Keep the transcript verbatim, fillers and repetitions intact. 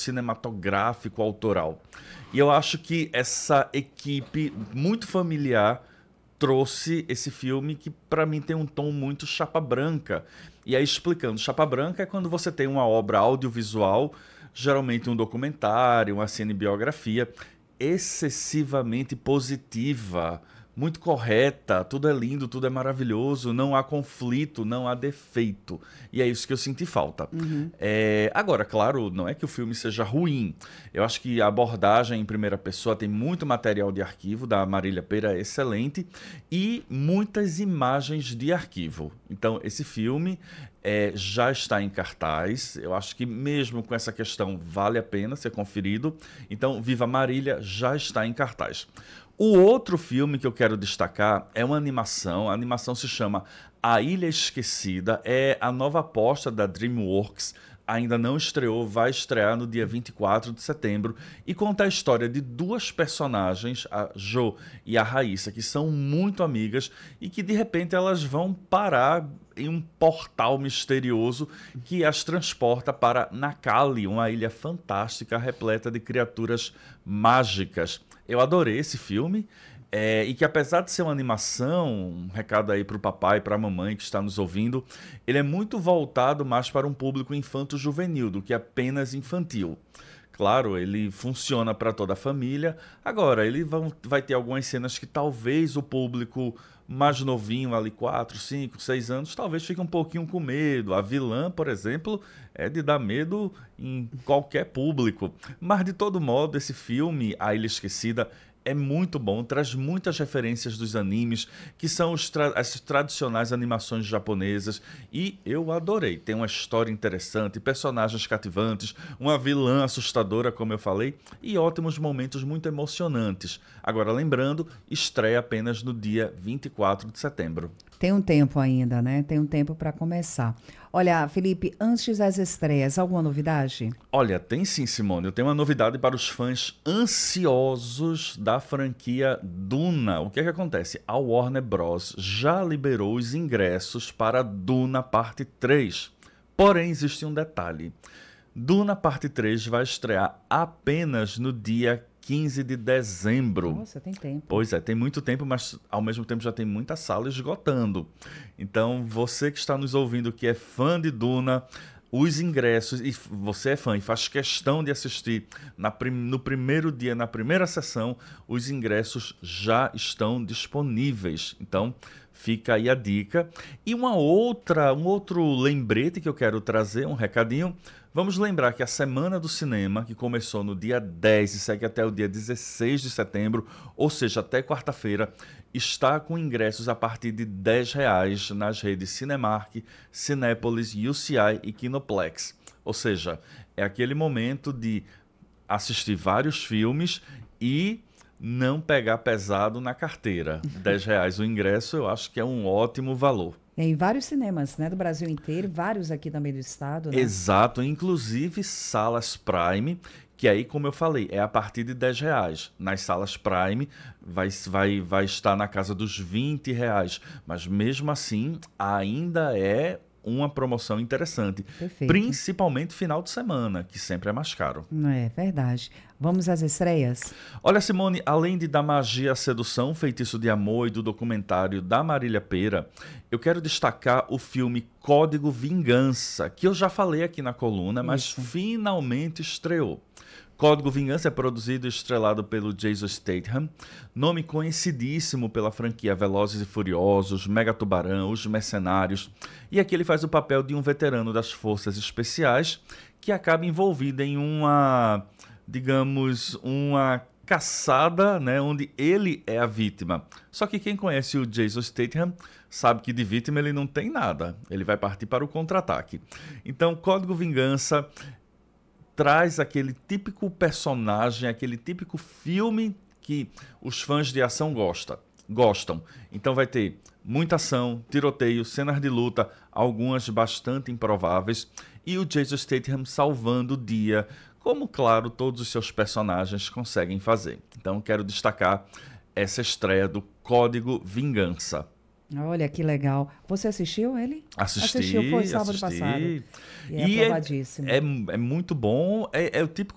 cinematográfico autoral. E eu acho que essa equipe muito familiar trouxe esse filme que, para mim, tem um tom muito chapa branca. E aí, explicando, chapa branca é quando você tem uma obra audiovisual, geralmente um documentário, uma cinebiografia, excessivamente positiva, muito correta, tudo é lindo, tudo é maravilhoso, não há conflito, não há defeito. E é isso que eu senti falta. Uhum. É, agora, claro, não é que o filme seja ruim. Eu acho que a abordagem em primeira pessoa tem muito material de arquivo, da Marília Pêra, é excelente, e muitas imagens de arquivo. Então, esse filme é, já está em cartaz. Eu acho que mesmo com essa questão vale a pena ser conferido. Então, Viva Marília já está em cartaz. O outro filme que eu quero destacar é uma animação. A animação se chama A Ilha Esquecida. É a nova aposta da DreamWorks. Ainda não estreou, vai estrear no dia vinte e quatro de setembro. E conta a história de duas personagens, a Jo e a Raíssa, que são muito amigas e que de repente elas vão parar em um portal misterioso que as transporta para Nakali, uma ilha fantástica repleta de criaturas mágicas. Eu adorei esse filme, é, e que apesar de ser uma animação, um recado aí para o papai e para a mamãe que está nos ouvindo, ele é muito voltado mais para um público infanto-juvenil do que apenas infantil. Claro, ele funciona para toda a família. Agora, ele vão, vai ter algumas cenas que talvez o público mais novinho, ali quatro, cinco, seis anos, talvez fique um pouquinho com medo. A vilã, por exemplo, é de dar medo em qualquer público. Mas, de todo modo, esse filme, A Ilha Esquecida, é muito bom, traz muitas referências dos animes, que são os tra- as tradicionais animações japonesas, e eu adorei. Tem uma história interessante, personagens cativantes, uma vilã assustadora, como eu falei, e ótimos momentos muito emocionantes. Agora, lembrando, estreia apenas no dia vinte e quatro de setembro. Tem um tempo ainda, né? Tem um tempo para começar. Olha, Felipe, antes das estreias, alguma novidade? Olha, tem sim, Simone. Eu tenho uma novidade para os fãs ansiosos da franquia Duna. O que é que acontece? A Warner Bros. Já liberou os ingressos para Duna Parte três. Porém, existe um detalhe. Duna Parte três vai estrear apenas no dia quinze de dezembro. Nossa, tem tempo. Pois é, tem muito tempo, mas ao mesmo tempo já tem muita sala esgotando. Então, você que está nos ouvindo, que é fã de Duna, os ingressos, e você é fã e faz questão de assistir na prim- no primeiro dia, na primeira sessão, os ingressos já estão disponíveis. Então, fica aí a dica. E uma outra, um outro lembrete que eu quero trazer, um recadinho. Vamos lembrar que a Semana do Cinema, que começou no dia dez e segue até o dia dezesseis de setembro, ou seja, até quarta-feira, está com ingressos a partir de dez reais nas redes Cinemark, Cinépolis, U C I e Kinoplex. Ou seja, é aquele momento de assistir vários filmes e não pegar pesado na carteira. dez reais o ingresso, eu acho que é um ótimo valor. E em vários cinemas, né? Do Brasil inteiro, vários aqui também do estado, né? Exato, inclusive salas Prime, que aí, como eu falei, é a partir de dez reais. Nas salas Prime vai, vai, vai estar na casa dos vinte reais, mas mesmo assim ainda é uma promoção interessante, Perfeito. principalmente final de semana, que sempre é mais caro. Não é verdade. Vamos às estreias? Olha, Simone, além de Da Magia à Sedução, Feitiço de Amor e do documentário da Marília Pêra, eu quero destacar o filme Código Vingança, que eu já falei aqui na coluna, mas Isso. finalmente estreou. Código Vingança é produzido e estrelado pelo Jason Statham, nome conhecidíssimo pela franquia Velozes e Furiosos, Mega Tubarão, Os Mercenários, e aqui ele faz o papel de um veterano das Forças Especiais que acaba envolvido em uma, digamos, uma caçada, né, onde ele é a vítima. Só que quem conhece o Jason Statham sabe que de vítima ele não tem nada, ele vai partir para o contra-ataque. Então, Código Vingança traz aquele típico personagem, aquele típico filme que os fãs de ação gostam. gostam. Então vai ter muita ação, tiroteio, cenas de luta, algumas bastante improváveis, e o Jason Statham salvando o dia, como, claro, todos os seus personagens conseguem fazer. Então quero destacar essa estreia do Código Vingança. Olha que legal. Você assistiu ele? Assisti, Assistiu, foi sábado assisti. passado. E é E é, aprovadíssimo. é, é muito bom. É, é o típico